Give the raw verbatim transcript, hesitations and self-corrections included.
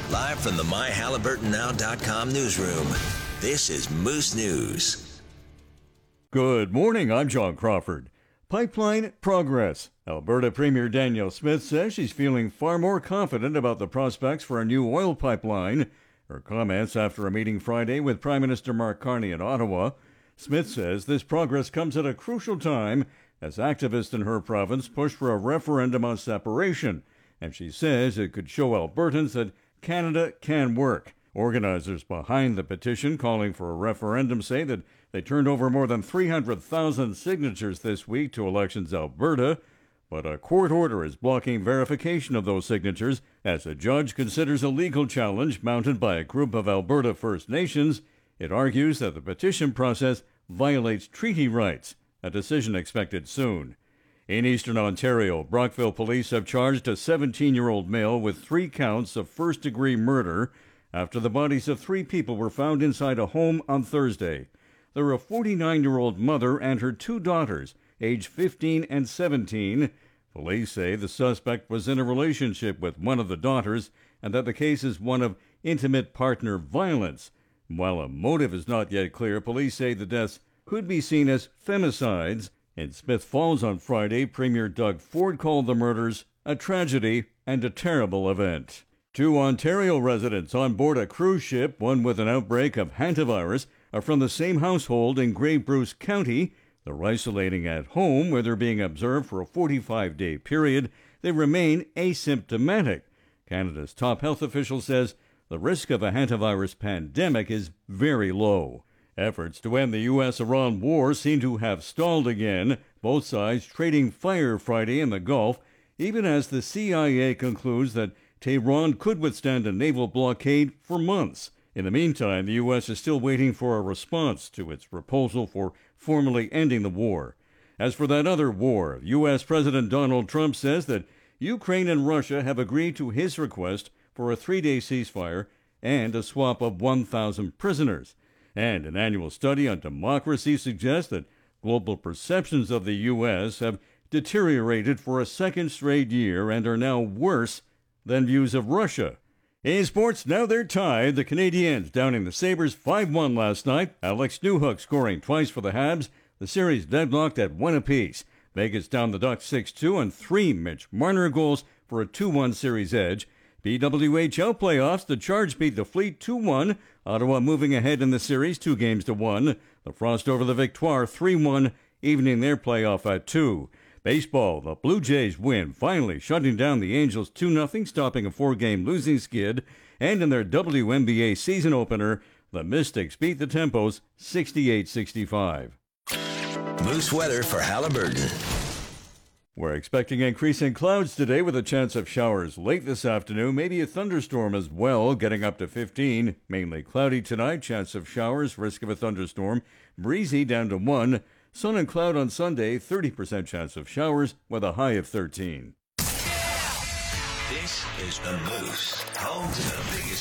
Live from the my halliburton now dot com newsroom, this is Moose News. Good morning, I'm John Crawford. Pipeline progress. Alberta Premier Danielle Smith says she's feeling far more confident about the prospects for a new oil pipeline. Her comments after a meeting Friday with Prime Minister Mark Carney in Ottawa. Smith says this progress comes at a crucial time as activists in her province push for a referendum on separation, and she says it could show Albertans that Canada can work. Organizers behind the petition calling for a referendum say that they turned over more than three hundred thousand signatures this week to Elections Alberta, but a court order is blocking verification of those signatures as a judge considers a legal challenge mounted by a group of Alberta First Nations. It argues that the petition process violates treaty rights, a decision expected soon. In eastern Ontario, Brockville police have charged a seventeen-year-old male with three counts of first-degree murder after the bodies of three people were found inside a home on Thursday. They're a forty-nine-year-old mother and her two daughters, aged fifteen and seventeen. Police say the suspect was in a relationship with one of the daughters and that the case is one of intimate partner violence. While a motive is not yet clear, police say the deaths could be seen as femicides. In Smith Falls on Friday, Premier Doug Ford called the murders a tragedy and a terrible event. Two Ontario residents on board a cruise ship, one with an outbreak of hantavirus, are from the same household in Grey Bruce County. They're isolating at home where they're being observed for a forty-five day period. They remain asymptomatic. Canada's top health official says the risk of a hantavirus pandemic is very low. Efforts to end the U S Iran war seem to have stalled again, both sides trading fire Friday in the Gulf, even as the C I A concludes that Tehran could withstand a naval blockade for months. In the meantime, the U S is still waiting for a response to its proposal for formally ending the war. As for that other war, U S President Donald Trump says that Ukraine and Russia have agreed to his request for a three-day ceasefire and a swap of one thousand prisoners. And an annual study on democracy suggests that global perceptions of the U S have deteriorated for a second straight year and are now worse than views of Russia. In sports, now they're tied. The Canadiens downing the Sabres five one last night. Alex Newhook scoring twice for the Habs. The series deadlocked at one apiece. Vegas down the Ducks six two and three Mitch Marner goals for a two one series edge. B W H L playoffs, the Charge beat the Fleet two one. Ottawa moving ahead in the series two games to one. The Frost over the Victoire three one, evening their playoff at two. Baseball, the Blue Jays win, finally shutting down the Angels two nothing, stopping a four-game losing skid. And in their W N B A season opener, the Mystics beat the Tempos sixty-eight sixty-five. Moose weather for Halliburton. We're expecting increasing clouds today with a chance of showers late this afternoon, maybe a thunderstorm as well, getting up to fifteen. Mainly cloudy tonight, chance of showers, risk of a thunderstorm. Breezy down to one. Sun and cloud on Sunday, thirty percent chance of showers with a high of thirteen. This is the Moose, home to the biggest